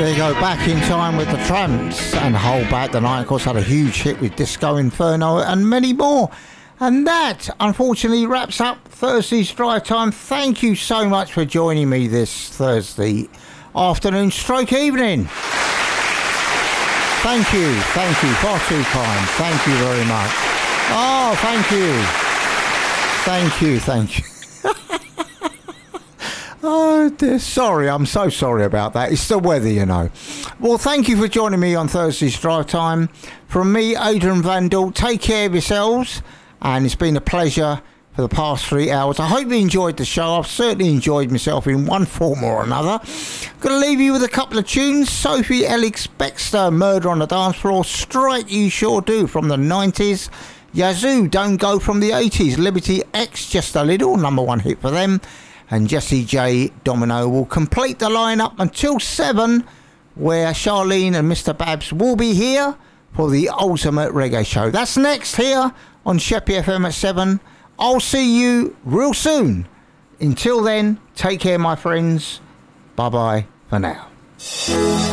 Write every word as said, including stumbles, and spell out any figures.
There you go, Back in Time with the Tramps and Hold Back the Night. Of course, had a huge hit with Disco Inferno and many more. And that, unfortunately, wraps up Thursday's Drive Time. Thank you so much for joining me this Thursday afternoon stroke evening. Thank you, thank you, far too kind. Thank you very much. Oh, thank you. Thank you, thank you. Oh dear, sorry, I'm so sorry about that. It's the weather, you know. Well, thank you for joining me on Thursday's Drive Time. From me, Adrian Vandal, take care of yourselves, and it's been a pleasure for the past three hours. I hope you enjoyed the show. I've certainly enjoyed myself in one form or another. Gonna leave you with a couple of tunes. Sophie Ellis Bextor, Murder on the Dance Floor. Strike You Sure Do from the nineties. Yazoo, Don't Go from the eighties. Liberty X, Just a Little, number one hit for them. And Jessie J Domino will complete the lineup until seven, where Charlene and Mister Babs will be here for the Ultimate Reggae Show. That's next here on Sheppey F M at seven. I'll see you real soon. Until then, take care, my friends. Bye bye for now.